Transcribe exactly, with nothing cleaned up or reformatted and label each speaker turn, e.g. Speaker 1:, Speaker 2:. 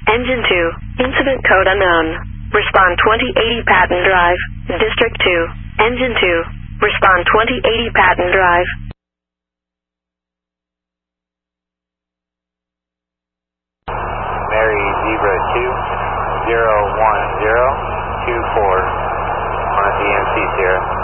Speaker 1: Engine two, incident code unknown. Respond twenty eighty Patton Drive, District two. Engine two, respond twenty eighty Patton Drive.
Speaker 2: Mary Zebra two, zero one zero two four on a D M C Sierra.